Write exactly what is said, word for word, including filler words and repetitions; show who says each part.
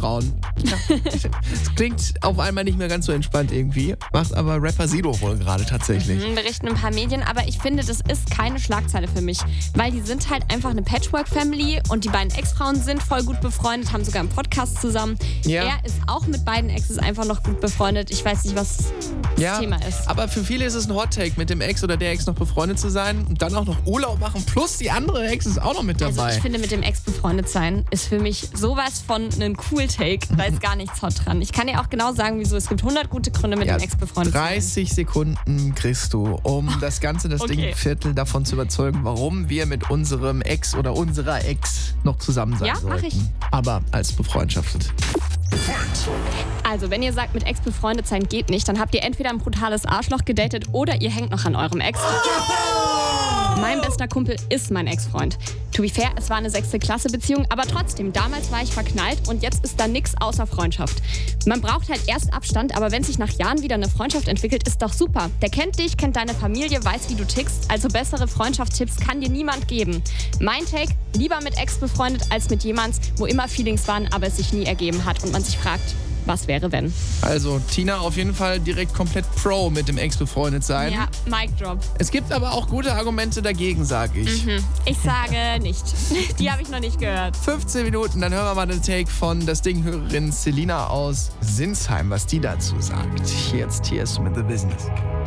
Speaker 1: Ex-Frauen. Ja. Das klingt auf einmal nicht mehr ganz so entspannt irgendwie. Macht aber Rapper Sido wohl gerade tatsächlich.
Speaker 2: Mhm, berichten ein paar Medien, aber ich finde, das ist keine Schlagzeile für mich. Weil die sind halt einfach eine Patchwork-Family und die beiden Ex-Frauen sind voll gut befreundet, haben sogar einen Podcast zusammen.
Speaker 1: Ja.
Speaker 2: Er ist auch mit beiden Exes einfach noch gut befreundet. Ich weiß nicht, was
Speaker 1: Ja,
Speaker 2: das Thema ist.
Speaker 1: aber für viele ist es ein Hot-Take, mit dem Ex oder der Ex noch befreundet zu sein und dann auch noch Urlaub machen, plus die andere Ex ist auch noch mit dabei.
Speaker 2: Also ich finde, mit dem Ex befreundet sein ist für mich sowas von einem Cool-Take. Da ist gar nichts hot dran. Ich kann dir auch genau sagen, wieso. Es gibt hundert gute Gründe, mit
Speaker 1: Ja,
Speaker 2: dem Ex befreundet zu sein.
Speaker 1: dreißig Sekunden kriegst du, um das Ganze, das
Speaker 2: Okay.
Speaker 1: Ding Viertel davon zu überzeugen, warum wir mit unserem Ex oder unserer Ex noch zusammen sein
Speaker 2: Ja, mach
Speaker 1: sollten.
Speaker 2: ich.
Speaker 1: Aber als befreundschaft.
Speaker 2: Also, wenn ihr sagt, mit Ex befreundet sein geht nicht, dann habt ihr entweder ein brutales Arschloch gedatet oder ihr hängt noch an eurem Ex. Mein bester Kumpel ist mein Ex-Freund. To be fair, es war eine sechste Klasse Beziehung, aber trotzdem, damals war ich verknallt und jetzt ist da nix außer Freundschaft. Man braucht halt erst Abstand, aber wenn sich nach Jahren wieder eine Freundschaft entwickelt, ist doch super. Der kennt dich, kennt deine Familie, weiß, wie du tickst, also bessere Freundschaftstipps kann dir niemand geben. Mein Take, lieber mit Ex befreundet als mit jemandem, wo immer Feelings waren, aber es sich nie ergeben hat und man sich fragt, was wäre wenn?
Speaker 1: Also, Tina auf jeden Fall direkt komplett pro mit dem Ex befreundet sein.
Speaker 2: Ja, Mic Drop.
Speaker 1: Es gibt aber auch gute Argumente dagegen, sage ich.
Speaker 2: Hm, ich sage nicht. Die habe ich noch nicht gehört.
Speaker 1: fünfzehn Minuten, dann hören wir mal den Take von das Ding-Hörerin Selina aus Sinsheim, was die dazu sagt. Hier jetzt T S mit The Business.